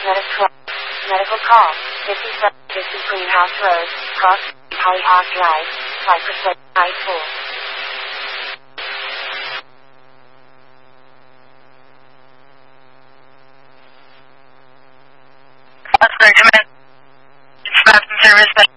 Medical call. 5750 Greenhouse Road, Cross, Hollyhock Drive, Cypress High School. That's Benjamin. It's Bathroom Service.